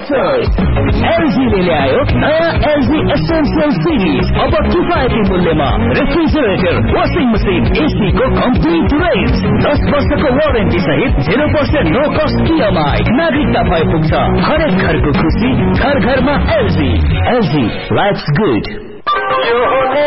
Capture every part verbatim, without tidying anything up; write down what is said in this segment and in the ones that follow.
First एलजीले ल्यायो नयाँ LG essential series. अब किफायती मूल्यमा रेफ्रिजरेटर, वाशिङ मसिन, एसी को कम्प्लिट रेन्ज, दस वर्षको वारेन्टी सहित zero percent no cost EMI. नागरिकता भए पुग्छ हरेक घरको खुशी, घर घरमा एलजी। LG lives good. यो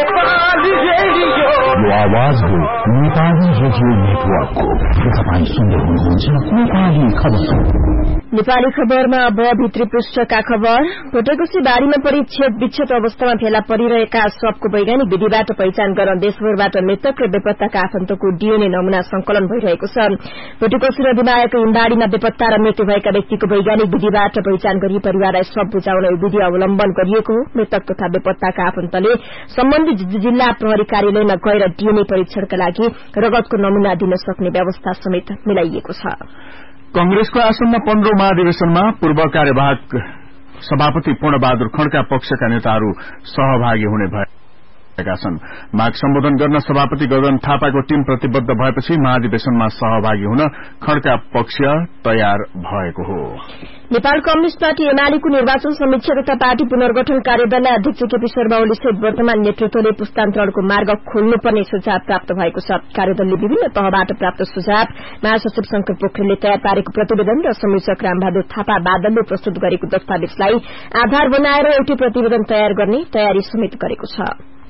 आवाज हो नेपाली रेडियो नेटवर्कको। तपाईँ सुन्दै हुनुहुन्छ नेपाली खबर। नेपाली खबरमा अब भित्री पृष्ठका खबर। भोटेकोशी बाढीमा परि छेद विच्छेद अवस्थामा फेला परिरहेका शवको वैज्ञानिक विधिबाट पहिचान गर्न देशभरबाट मृतक र बेपत्ताका आफन्तको डीएनए नमूना संकलन भइरहेको छ। भोटेकोशी नदीमा आएको हिमबाढीमा बेपत्ता र मृत्यु भएका व्यक्तिको वैज्ञानिक विधिबाट पहिचान गरी परिवारलाई शव बुझाउन यो विधि अवलम्बन गरिएको हो। मृतक तथा बेपत्ताका आफन्तले सम्बन्धित जिल्ला प्रहरी कार्यालयमा गएर डीएनए परीक्षणका लागि रगतको नमूना दिन सक्ने व्यवस्था समेत मिलाइएको छ। कंग्रेसको आसन्न पन्ध्रौं महाधिवेशनमा पूर्व कार्यवाहक सभापति पूर्णबहादुर खड्का पक्षका नेताहरू सहभागी हुने भएका छन्। माग सम्बोधन गर्न सभापति गगन थापाको टीम प्रतिबद्ध भएपछि महाधिवेशनमा सहभागी हुन खड्का पक्ष तयार भएको हो। नेपाल कम्युनिष्ट पार्टी एमालेको निर्वाचन समीक्षा तथा पार्टी पुनर्गठन कार्यदललाई अध्यक्ष केपी शर्मा ओली सहित वर्तमान नेतृत्वले पुस्तान्तरणको मार्ग खोल्नुपर्ने सुझाव प्राप्त भएको छ। कार्यदलले विभिन्न तहबाट प्राप्त सुझाव, महासचिव शंकर पोखरेलले तयार पारेको प्रतिवेदन र संयोजक रामबहादुर थापा बादलले प्रस्तुत गरेको दस्तावेजलाई आधार बनाएर एउटै प्रतिवेदन तयार गर्ने तयारी समेत गरेको छ।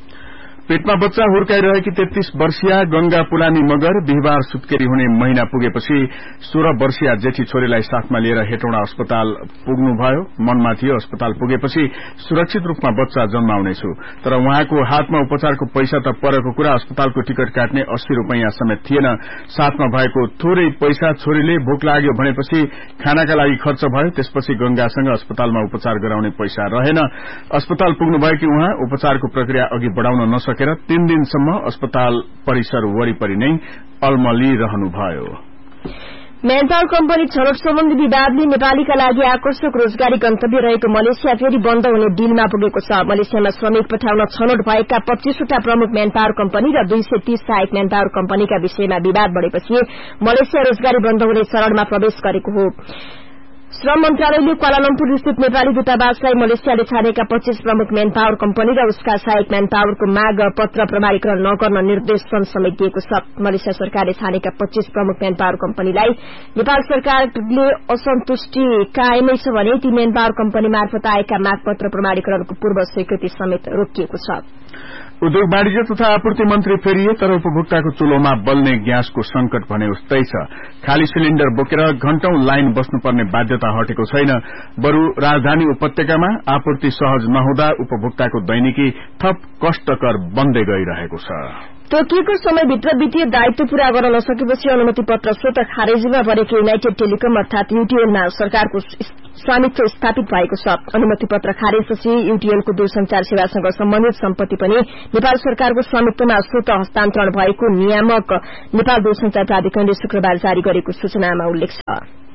पेटमा बच्चा हुर्काइरहेकी तेत्तीस वर्षीय गंगा पुलानी मगर बिहिबार सुत्केरी हुने महिना पुगेपछि सोह्र वर्षीय जेठी छोरीलाई साथमा लिएर हेटौँडा अस्पताल पुग्नुभयो। मनमा थियो अस्पताल पुगेपछि सुरक्षित रूपमा बच्चा जन्माउनेछु, तर उहाँको हातमा उपचारको पैसा त परेको कुरा अस्पतालको टिकट काट्ने अस्सी रूपैयाँ समेत थिएन। साथमा भएको थोरै पैसा छोरीले भोक लाग्यो भनेपछि खानाका लागि खर्च भयो। त्यसपछि गंगासँग अस्पतालमा उपचार गराउने पैसा रहेन। अस्पताल पुग्नुभएकी उहाँ उपचारको प्रक्रिया अघि बढ़ाउन नसके तीन दिनसम्म अस्पताल परिसर वरिपरि नै अल्मलिरहनुभयो। म्यानपावर कम्पनी छनौट सम्बन्धी विवादले नेपालीका लागि आकर्षक रोजगारी गन्तव्य रहेको मलेसिया फेरि बन्द हुने डिलमा पुगेको छ। मलेसियामा श्रमिक पठाउन छनौट भएका पच्चीसवटा प्रमुख म्यानपावर कम्पनी र दुई सय तीस सहायक म्यानपावर कम्पनीका विषयमा विवाद बढ़ेपछि मलेसिया रोजगारी बन्द हुने चरणमा प्रवेश गरेको हो। श्रम मन्त्रालयले क्वालालम्पुर स्थित नेपाली दूतावासलाई मलेसियाले छानेका पच्चीस प्रमुख म्यानपावर कम्पनी र उसका सहायक म्यानपावरको माग पत्र प्रमाणीकरण नगर्न निर्देशन समेत दिएको छ। मलेसिया सरकारले छानेका पच्चीस प्रमुख म्यानपावर कम्पनीलाई नेपाल सरकारले असन्तुष्टि कायमै छ भने ती म्यानपावर कम्पनी मार्फत आएका माग पत्र प्रमाणीकरणको पूर्व स्वीकृति समेत रोकिएको छ। उद्योग वाणिज्य तथा आपूर्ति मन्त्री फेरिए तर उपभोक्ताको चुलोमा बल्ने ग्यासको संकट भने उस्तै छ। खाली सिलिण्डर बोकेर घण्टौं लाइन बस्नुपर्ने बाध्यता हटेको छैन। बरू राजधानी उपत्यकामा आपूर्ति सहज नहुँदा उपभोक्ताको दैनिकी थप कष्टकर बन्दै गइरहेको छ। तोकिएको समयभित्र वित्तीय दायित्व पूरा गर्न नसकेपछि अनुमति पत्र स्वतः खारेजीमा परेको युनाइटेड टेलिकम अर्थात यूटीएलमा सरकारको स्वामित्व स्थापित भएको छ। अनुमति पत्र खारेजपछि यूटीएलको दूरसंचार सेवासँग सम्बन्धित सम्पत्ति पनि नेपाल सरकारको स्वामित्वमा स्वतः हस्तान्तरण भएको नियामक नेपाल दूरसंचार प्राधिकरणले शुक्रबार जारी गरेको सूचनामा उल्लेख छ।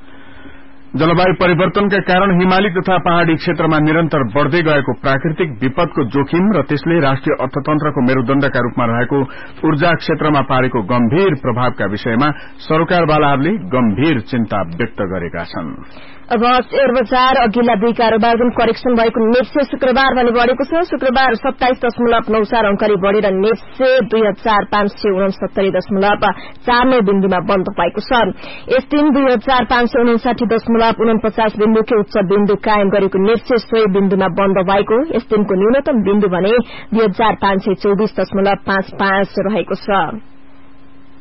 जलवायु परिवर्तनका कारण हिमाली तथा पहाड़ी क्षेत्रमा निरन्तर बढ़दै गएको प्राकृतिक विपदको जोखिम र त्यसले राष्ट्रिय अर्थतन्त्रको मेरुदण्डका रूपमा रहेको ऊर्जा क्षेत्रमा पारेको गम्भीर प्रभावका विषयमा सरकारवालाहरूले गम्भीर चिन्ता व्यक्त गरेका छन्। अब शेयर बजार अघिल्ला दुई कारोबार दिन करेक्सन भएको नेप्से शुक्रबार भने बढ़ेको छ। शुक्रबार सत्ताइस दशमलव नौ चार अंकले बढ़ेर नेप्से दुई हजार पाँच सय उनसत्तरी दशमलव चार नौ बिन्दुमा बन्द भएको छ। यस दिन दुई हजार पाँच सय उनसाठी दशमलव उनपचास बिन्दुकै उच्च बिन्दु कायम गरेको नेप्से सय बिन्दुमा बन्द भएको। यस दिनको न्यूनतम बिन्दु भने दुई हजार पाँच सय चौबिस दशमलव पाँच पाँच रहेको छ।